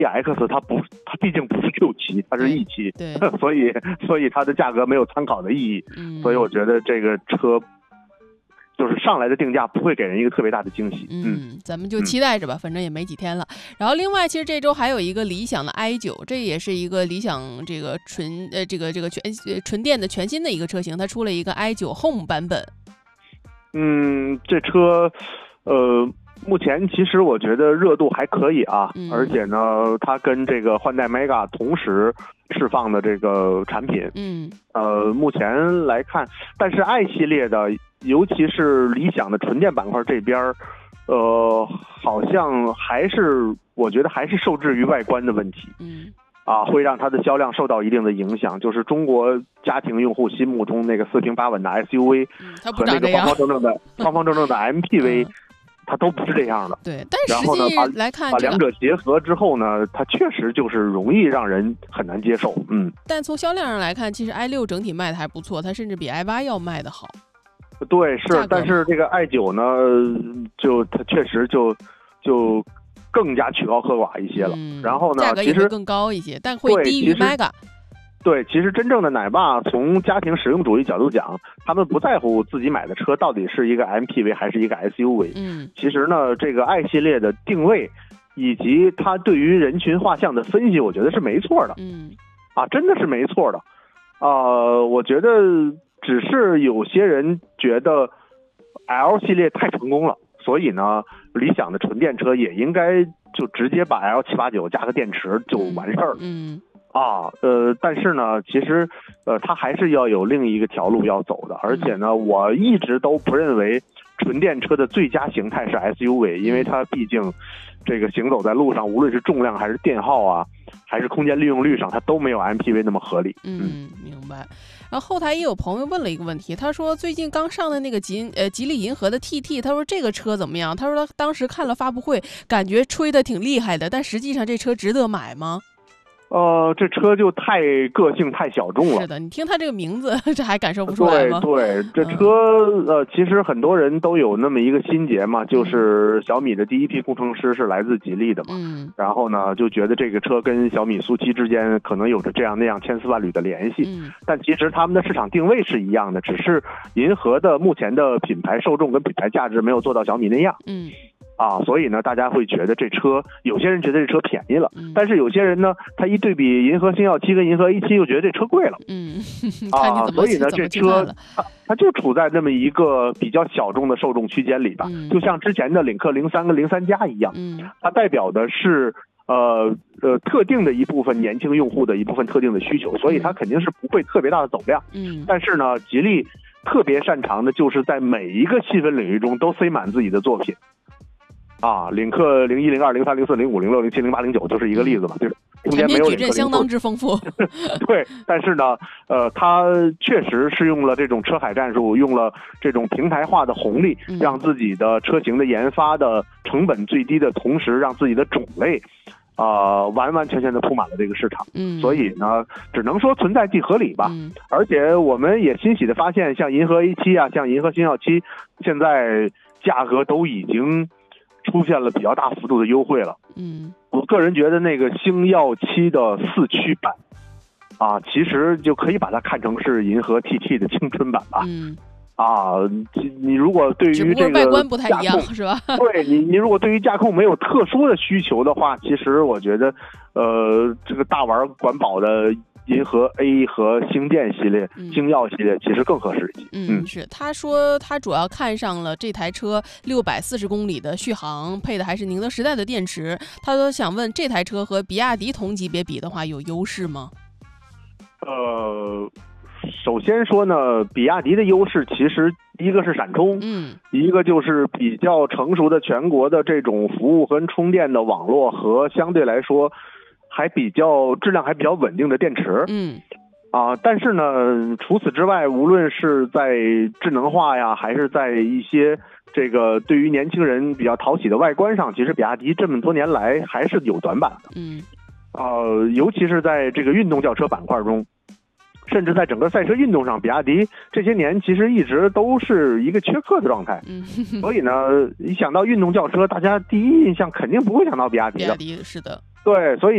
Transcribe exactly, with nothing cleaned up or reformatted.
E X 它不，它毕竟不是 Q 七，它是 E 七， 对， 所以所以它的价格没有参考的意义， 嗯， 所以我觉得这个车就是上来的定价不会给人一个特别大的惊喜。 嗯，嗯咱们就期待着吧，嗯、反正也没几天了。然后另外，其实这周还有一个理想的 i 九，这也是一个理想这个纯呃这个这个全纯电的全新的一个车型，它出了一个 i 九 Home 版本。 嗯，这车呃。目前其实我觉得热度还可以啊， 嗯、 而且呢，它跟这个换代 Mega 同时释放的这个产品， 嗯， 呃，目前来看，但是 i 系列的，尤其是理想的纯电板块这边，呃，好像还是我觉得还是受制于外观的问题， 嗯， 啊，会让它的销量受到一定的影响。就是中国家庭用户心目中那个四平八稳的 S U V， 嗯、它和那个方方正正的方方正正的 M P V。嗯它都不是这样的， 对，但是实际来看， 把两者结合之后呢，它确实就是容易让人很难接受，嗯。 但从销量上来看，其实 i 六整体卖的还不错，它甚至比 i 八要卖的好。 对，是，但是这个 i 九呢，就它确实就就更加曲高和寡一些了。 嗯、 然后呢， 价格也会更高一些，但会低于 Mega。 对，其实真正的奶爸从家庭使用主义角度讲，他们不在乎自己买的车到底是一个 M P V 还是一个 S U V。 嗯， 其实呢，这个 i 系列的定位以及它对于人群画像的分析，我觉得是没错的。 嗯， 啊，真的是没错的。呃，我觉得只是有些人觉得 L 系列太成功了，所以呢，理想的纯电车也应该就直接把 L 七八九加个电池就完事儿了。 嗯。嗯啊，呃，但是呢，其实，呃，它还是要有另一个条路要走的，而且呢，我一直都不认为纯电车的最佳形态是 S U V， 因为它毕竟这个行走在路上，无论是重量还是电耗啊，还是空间利用率上，它都没有 M P V 那么合理。 嗯，明白。然后后台也有朋友问了一个问题，他说最近刚上的那个吉呃吉利银河的 T T， 他说这个车怎么样？他说他当时看了发布会，感觉吹得挺厉害的，但实际上这车值得买吗？ 呃，这车就太个性太小众了。 是的，你听它这个名字，这还感受不出来吗？ 对对，这车、嗯、呃，其实很多人都有那么一个心结嘛，就是小米的第一批工程师是来自吉利的嘛。 嗯。 然后呢，就觉得这个车跟小米苏七之间可能有着这样那样千丝万缕的联系。 嗯。但其实他们的市场定位是一样的，只是银河的目前的品牌受众跟品牌价值没有做到小米那样。 嗯。 啊，所以呢，大家会觉得这车，有些人觉得这车便宜了， 嗯、 但是有些人呢，他一对比银河星耀七跟银河 A 七，又觉得这车贵了。 嗯， 啊，所以呢，这车它它就处在那么一个比较小众的受众区间里吧， 嗯、 就像之前的领克零三跟零三加一样， 嗯， 它代表的是呃呃特定的一部分年轻用户的一部分特定的需求，所以它肯定是不会特别大的走量。 嗯， 但是呢，吉利特别擅长的就是在每一个细分领域中都塞满自己的作品。啊，领克零一、零二、零三、零四、零五、零六、零七、零八、零九就是一个例子嘛，就是中间没有领克零四， 相当之丰富。 对，但是呢，呃，它确实是用了这种车海战术，用了这种平台化的红利， 嗯、 让自己的车型的研发的成本最低的同时，让自己的种类。呃，完完全全的铺满了这个市场， 嗯， 所以呢，只能说存在即合理吧。 嗯， 而且我们也欣喜的发现，像银河 A 七啊，像银河星耀七，现在价格都已经出现了比较大幅度的优惠了。 嗯， 我个人觉得那个星耀七的四驱版啊，其实就可以把它看成是银河 T T 的青春版吧。 嗯。 啊，你如果对于这个外观不太一样，是吧？ 对你，你如果对于驾控没有特殊的需求的话，其实我觉得，呃，这个大玩管饱的银河 A 和星舰系列、 嗯、 星耀系列其实更合适一些。 嗯，是。他说他主要看上了这台车六百四十公里的续航，配的还是宁德时代的电池。他说想问这台车和比亚迪同级别比的话，有优势吗？ 呃。首先说呢，比亚迪的优势其实一个是闪充， 嗯， 一个就是比较成熟的全国的这种服务和充电的网络和相对来说还比较质量还比较稳定的电池， 嗯， 啊，但是呢，除此之外，无论是在智能化呀，还是在一些这个对于年轻人比较讨喜的外观上，其实比亚迪这么多年来还是有短板的， 嗯， 呃，尤其是在这个运动轿车板块中。甚至在整个赛车运动上，比亚迪这些年其实一直都是一个缺课的状态。 嗯， 所以呢，一想到运动轿车，大家第一印象肯定不会想到比亚迪的。 比亚迪是的， 对，所以。